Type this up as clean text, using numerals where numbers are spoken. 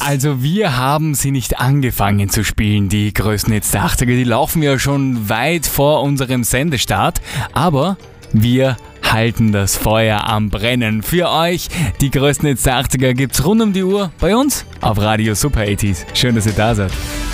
Also wir haben sie nicht angefangen zu spielen, die größten Hits der 80er. Die laufen ja schon weit vor unserem Sendestart. Aber wir halten das Feuer am Brennen. Für euch, die größten Hits der 80er gibt's rund um die Uhr bei uns auf Radio Super 80s. Schön, dass ihr da seid.